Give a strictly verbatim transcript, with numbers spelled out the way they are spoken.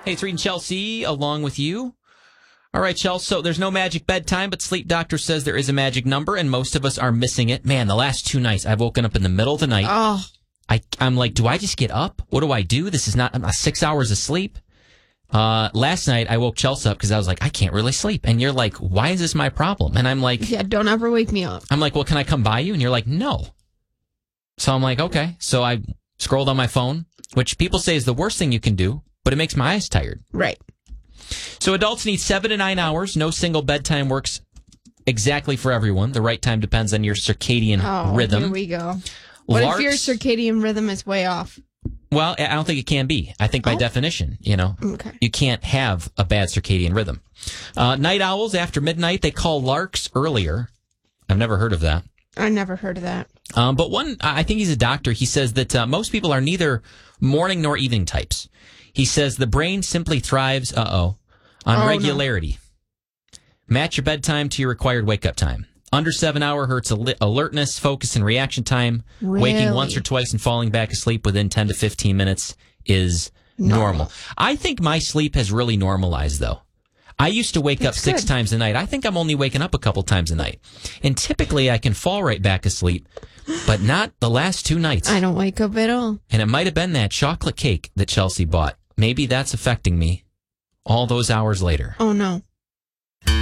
Hey, it's Reed and Chelsea along with you. All right, Chelsea, so there's no magic bedtime, but Sleep Doctor says there is a magic number, and most of us are missing it. Man, the last two nights, I've woken up in the middle of the night. Oh. I, I'm like, do I just get up? What do I do? This is not I'm not six hours of sleep. Uh, last night, I woke Chelsea up because I was like, I can't really sleep. And you're like, why is this my problem? And I'm like... Yeah, don't ever wake me up. I'm like, well, can I come by you? And you're like, no. So I'm like, okay. So I scrolled on my phone, which people say is the worst thing you can do, but it makes my eyes tired. Right. So adults need seven to nine hours. No single bedtime works exactly for everyone. The right time depends on your circadian oh, rhythm. Here we go. What Larks, if your circadian rhythm is way off? Well, I don't think it can be. I think by oh. definition, you know, okay. you can't have a bad circadian rhythm. Uh, night owls, after midnight, they call larks earlier. I've never heard of that. I never heard of that. Um, but one, I think he's a doctor. He says that uh, most people are neither morning nor evening types. He says the brain simply thrives, uh-oh, on oh, regularity. No. Match your bedtime to your required wake-up time. Under seven hour hurts al- alertness, focus, and reaction time. Really? Waking once or twice and falling back asleep within ten to fifteen minutes is normal. normal. I think my sleep has really normalized, though. I used to wake That's up six good. times a night. I think I'm only waking up a couple times a night. And typically I can fall right back asleep, but not the last two nights. I don't wake up at all. And it might have been that chocolate cake that Chelsea bought. Maybe that's affecting me all those hours later. Oh, no.